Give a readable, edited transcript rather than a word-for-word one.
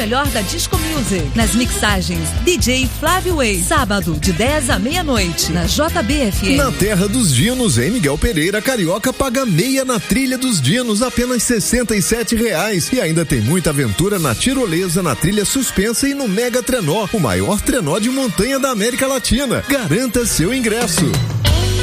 melhor da Disco Music. Nas mixagens, DJ Flávio Way. Sábado, de 10 à meia-noite, na JBFM. Na Terra dos Dinos, em Miguel Pereira, Carioca paga meia na Trilha dos Dinos, apenas R$ 67,00. E ainda tem muita aventura na tirolesa, na trilha suspensa e no Mega Trenó, o maior trenó de montanha da América Latina. Garanta seu ingresso.